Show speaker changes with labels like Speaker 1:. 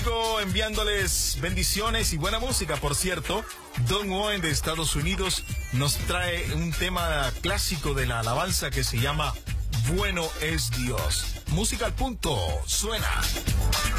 Speaker 1: Enviándoles bendiciones y buena música. Por cierto, Don Owen de Estados Unidos nos trae un tema clásico de la alabanza que se llama Bueno es Dios. Música al punto, suena.